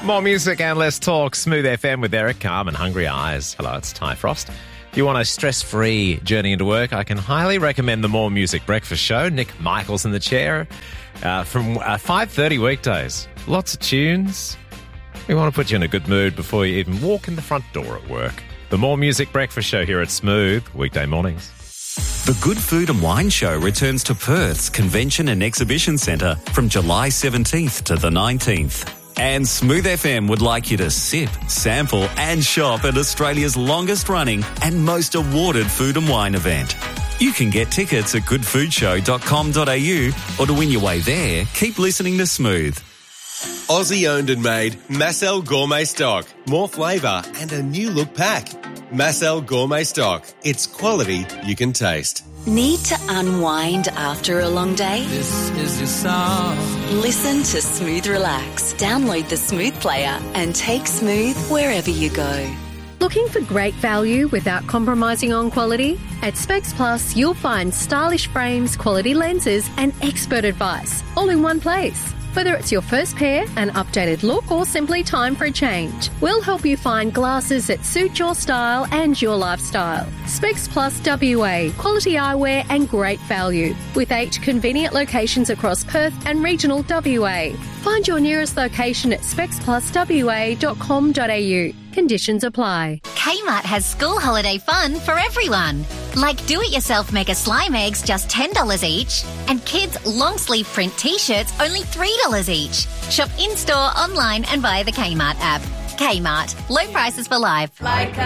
More music and less talk. Smooth FM with Eric Calm and Hungry Eyes. Hello, it's Ty Frost. If you want a stress-free journey into work, I can highly recommend the More Music Breakfast Show. Nick Michaels in the chair from 5:30 weekdays. Lots of tunes. We want to put you in a good mood before you even walk in the front door at work. The More Music Breakfast Show here at Smooth, weekday mornings. The Good Food and Wine Show returns to Perth's Convention and Exhibition Centre from July 17th to the 19th. And Smooth FM would like you to sip, sample and shop at Australia's longest running and most awarded food and wine event. You can get tickets at goodfoodshow.com.au, or to win your way there, keep listening to Smooth. Aussie owned and made Massel Gourmet Stock. More flavour and a new look pack. Massel Gourmet Stock. It's quality you can taste. Need to unwind after a long day? This is your song. Listen to Smooth Relax. Download the Smooth player and take Smooth wherever you go. Looking for great value without compromising on quality? At Specs Plus, you'll find stylish frames, quality lenses and expert advice all in one place. Whether it's your first pair, an updated look, or simply time for a change, we'll help you find glasses that suit your style and your lifestyle. Specs Plus WA, quality eyewear and great value, with 8 convenient locations across Perth and regional WA. Find your nearest location at specspluswa.com.au. Conditions apply. Kmart has school holiday fun for everyone. Like do-it-yourself mega slime eggs, just $10 each. And kids' long-sleeve print T-shirts, only $3 each. Shop in-store, online and via the Kmart app. Kmart. Low prices for life.